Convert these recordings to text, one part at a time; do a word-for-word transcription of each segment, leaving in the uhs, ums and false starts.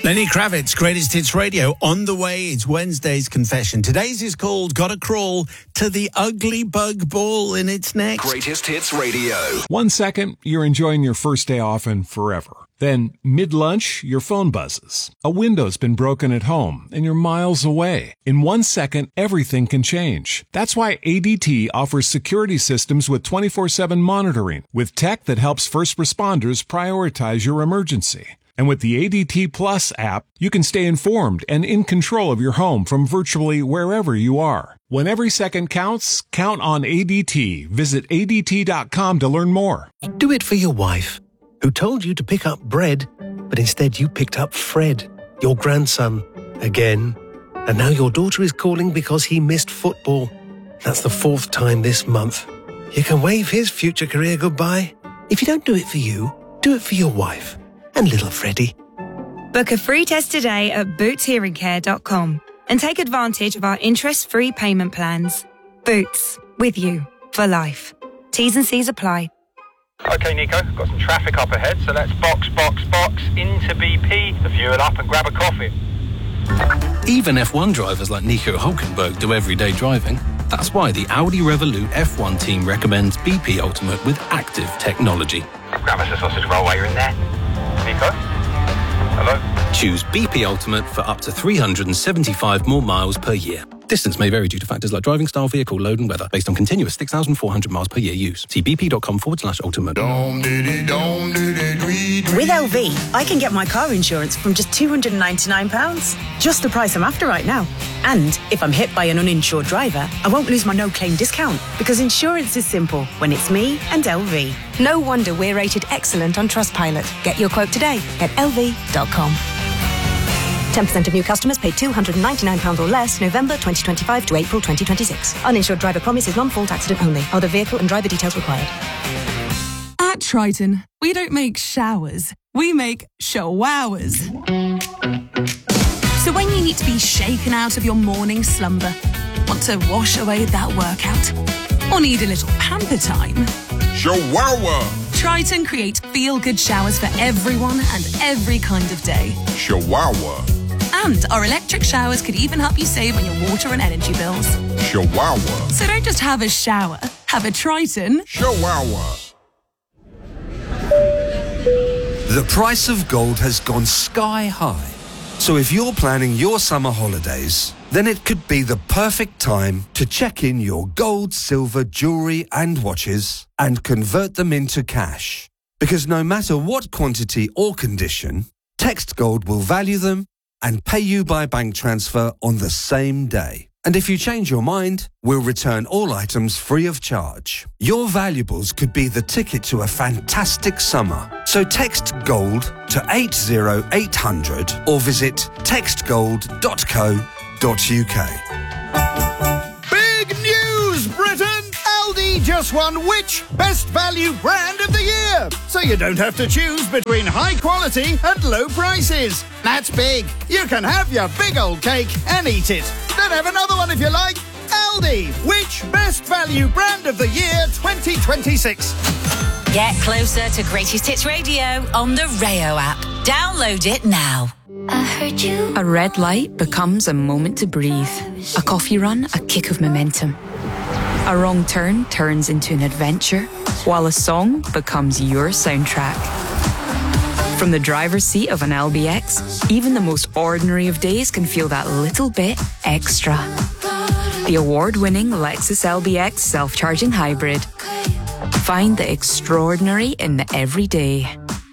Lenny Kravitz, Greatest Hits Radio. On the way, it's Wednesday's confession. Today's is called Gotta Crawl to the Ugly Bug Ball in its neck. Greatest Hits Radio. One second, you're enjoying your first day off and forever. Then, mid-lunch, your phone buzzes. A window's been broken at home, and you're miles away. In one second, everything can change. That's why A D T offers security systems with twenty-four seven monitoring, with tech that helps first responders prioritize your emergency. And with the A D T Plus app, you can stay informed and in control of your home from virtually wherever you are. When every second counts, count on A D T. Visit A D T dot com to learn more. Do it for your wife, who told you to pick up bread, but instead you picked up Fred, your grandson, again. And now your daughter is calling because he missed football. That's the fourth time this month. You can wave his future career goodbye. If you don't do it for you, do it for your wife. And little Freddie. Book a free test today at boots hearing care dot com and take advantage of our interest-free payment plans. Boots, with you for life. T's and C's apply. OK, Nico, got some traffic up ahead, so let's box, box, box into B P, to fuel up and grab a coffee. Even F one drivers like Nico Hülkenberg do everyday driving. That's why the Audi Revolut F one team recommends B P Ultimate with active technology. Grab us a sausage roll while you're in there. Nico? Hello? Choose B P Ultimate for up to three hundred seventy-five more miles per year. Distance may vary due to factors like driving style, vehicle load and weather, based on continuous six thousand four hundred miles per year use. See bp.com forward slash ultimate. With L V, I can get my car insurance from just two hundred ninety-nine pounds. Just the price I'm after right now. And if I'm hit by an uninsured driver, I won't lose my no-claim discount, because insurance is simple when it's me and L V. No wonder we're rated excellent on Trustpilot. Get your quote today at L V dot com. ten percent of new customers pay two hundred ninety-nine pounds or less November twenty twenty-five to April twenty twenty-six. Uninsured driver promise is non-fault accident only. Other vehicle and driver details required. At Triton, we don't make showers. We make showowers. So when you need to be shaken out of your morning slumber, want to wash away that workout, or need a little pamper time, Showawa! Triton creates feel-good showers for everyone and every kind of day. Showawa! And our electric showers could even help you save on your water and energy bills. Showawa! So don't just have a shower, have a Triton. Showawa! The price of gold has gone sky high. So if you're planning your summer holidays, then it could be the perfect time to check in your gold, silver, jewellery and watches and convert them into cash. Because no matter what quantity or condition, Text Gold will value them and pay you by bank transfer on the same day. And if you change your mind, we'll return all items free of charge. Your valuables could be the ticket to a fantastic summer. So text GOLD to eight zero eight hundred or visit text gold dot co dot uk. Big news, Britain! Aldi just won which Best Value Brand of the Year? So you don't have to choose between high quality and low prices. That's big. You can have your big old cake and eat it. Then have another one if you like. Aldi, which Best Value Brand of the Year twenty twenty-six? Get closer to Greatest Hits Radio on the Rayo app. Download it now. I heard you. A red light becomes a moment to breathe. A coffee run, a kick of momentum. A wrong turn turns into an adventure, while a song becomes your soundtrack. From the driver's seat of an L B X, even the most ordinary of days can feel that little bit extra. The award-winning Lexus L B X self-charging hybrid. Find the extraordinary in the everyday.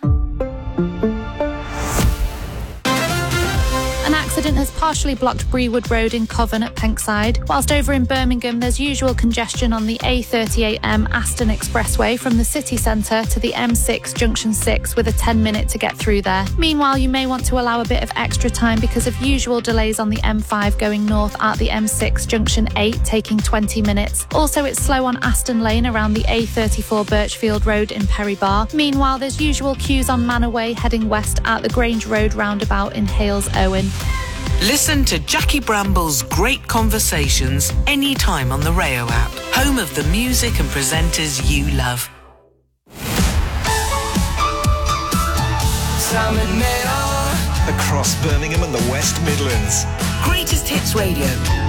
An accident has partially blocked Brewood Road in Coven at Penkside, whilst over in Birmingham there's usual congestion on the A thirty-eight M Aston Expressway from the city centre to the M six Junction six with a ten minute to get through there. Meanwhile, you may want to allow a bit of extra time because of usual delays on the M five going north at the M six Junction eight, taking twenty minutes. Also, it's slow on Aston Lane around the A thirty-four Birchfield Road in Perry Bar. Meanwhile, there's usual queues on Manor Way heading west at the Grange Road roundabout in Hales Owen. Listen to Jackie Bramble's Great Conversations anytime on the Rayo app, home of the music and presenters you love. Across across Birmingham and the West Midlands. Greatest Hits Radio.